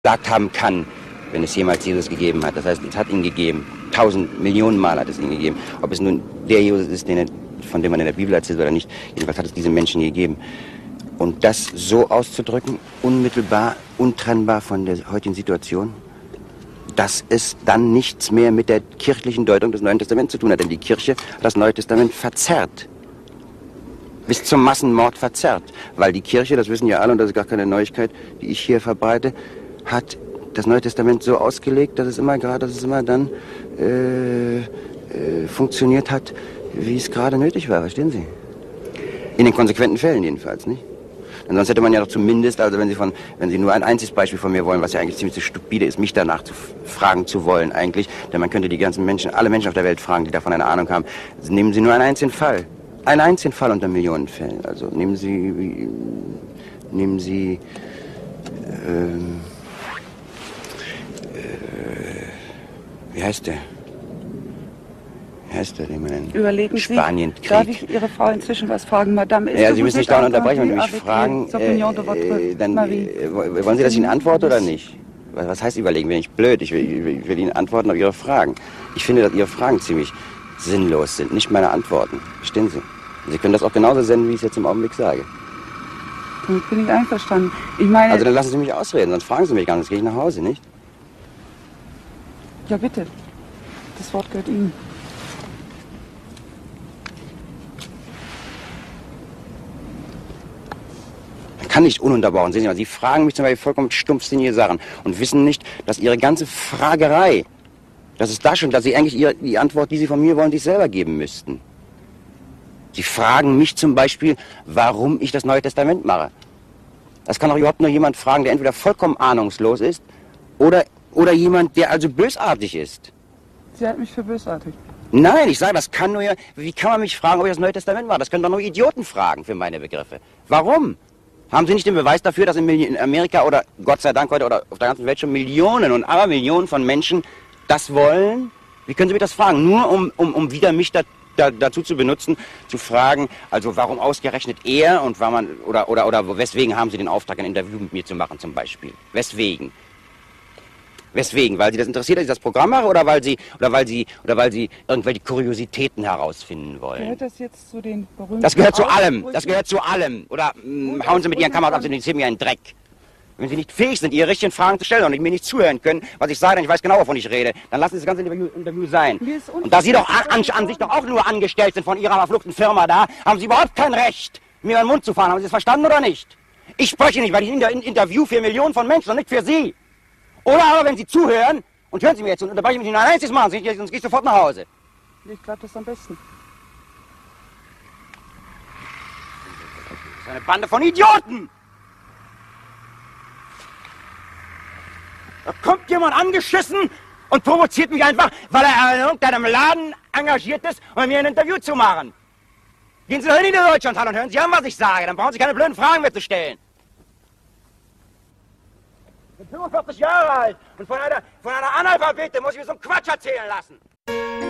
gesagt haben kann, wenn es jemals Jesus gegeben hat. Das heißt, es hat ihn gegeben. 1000 Millionen Mal hat es ihn gegeben. Ob es nun der Jesus ist, von dem man in der Bibel erzählt oder nicht, jedenfalls hat es diese Menschen gegeben. Und das so auszudrücken, unmittelbar, untrennbar von der heutigen Situation, dass es dann nichts mehr mit der kirchlichen Deutung des Neuen Testaments zu tun hat. Denn die Kirche hat das Neue Testament verzerrt. Bis zum Massenmord verzerrt. Weil die Kirche, das wissen ja alle, und das ist gar keine Neuigkeit, die ich hier verbreite, hat das Neue Testament so ausgelegt, dass es immer dann funktioniert hat, wie es gerade nötig war, verstehen Sie? In den konsequenten Fällen jedenfalls, nicht? Denn sonst hätte man ja doch zumindest, also wenn Sie nur ein einziges Beispiel von mir wollen, was ja eigentlich ziemlich stupide ist, mich danach fragen zu wollen eigentlich, denn man könnte die ganzen Menschen, alle Menschen auf der Welt fragen, die davon eine Ahnung haben, nehmen Sie nur einen einzigen Fall. Einen einzigen Fall unter Millionen Fällen. Also nehmen Sie, wie heißt der? Wie heißt der, den man in Überlegen Spanien Sie, kriegt? darf ich Ihre Frau inzwischen was fragen, Madame? Ja, Sie müssen nicht dauernd unterbrechen, wenn Sie mich fragen. Dann wollen Sie, dass ich Ihnen antworte oder nicht? Was heißt überlegen? Bin ich blöd? Ich will Ihnen antworten auf Ihre Fragen. Ich finde, dass Ihre Fragen ziemlich sinnlos sind, nicht meine Antworten. Verstehen Sie? Sie können das auch genauso senden, wie ich es jetzt im Augenblick sage. Damit bin ich einverstanden. Ich meine... Also dann lassen Sie mich ausreden, sonst fragen Sie mich gar nicht, sonst gehe ich nach Hause, nicht? Ja, bitte. Das Wort gehört Ihnen. Man kann nicht ununterbrochen sehen. Sie fragen mich zum Beispiel vollkommen stumpfsinnige Sachen und wissen nicht, dass Ihre ganze Fragerei, dass Sie eigentlich die Antwort, die Sie von mir wollen, sich selber geben müssten. Sie fragen mich zum Beispiel, warum ich das Neue Testament mache. Das kann doch überhaupt nur jemand fragen, der entweder vollkommen ahnungslos ist oder jemand, der also bösartig ist. Sie halten mich für bösartig. Nein, ich sage, wie kann man mich fragen, ob ich das Neue Testament mache? Das können doch nur Idioten fragen, für meine Begriffe. Warum? Haben Sie nicht den Beweis dafür, dass in Amerika oder Gott sei Dank heute oder auf der ganzen Welt schon Millionen und Abermillionen von Menschen das wollen? Wie können Sie mich das fragen? Nur um wieder mich dazu zu benutzen, zu fragen, also warum ausgerechnet er und oder weswegen haben Sie den Auftrag, ein Interview mit mir zu machen zum Beispiel? Weswegen? Weswegen? Weil Sie das interessiert, dass ich das Programm mache oder weil Sie irgendwelche Kuriositäten herausfinden wollen? Gehört das jetzt zu den berühmten... Das gehört zu allem. Das gehört zu allem. Oder hauen Sie mit Ihren Kameras ab, Sie interessieren mir einen Dreck. Wenn Sie nicht fähig sind, Ihre richtigen Fragen zu stellen und mir nicht zuhören können, was ich sage, denn ich weiß genau, wovon ich rede, dann lassen Sie das ganze Interview sein. Und da Sie doch an sich doch auch nur angestellt sind von Ihrer verfluchten Firma da, haben Sie überhaupt kein Recht, mir in den Mund zu fahren. Haben Sie das verstanden oder nicht? Ich spreche nicht, weil ich Interview für Millionen von Menschen und nicht für Sie. Oder aber, wenn Sie zuhören, und hören Sie mir jetzt, und unterbrechen mich nicht nur ein einziges Mal, sonst gehe ich sofort nach Hause. Ich glaube, das ist am besten. Das ist eine Bande von Idioten! Da kommt jemand angeschissen und provoziert mich einfach, weil er in irgendeinem Laden engagiert ist, um mir ein Interview zu machen. Gehen Sie doch hin in die Deutschlandhalle und hören Sie an, was ich sage. Dann brauchen Sie keine blöden Fragen mehr zu stellen. Ich bin 45 Jahre alt und von einer Analphabete muss ich mir so einen Quatsch erzählen lassen.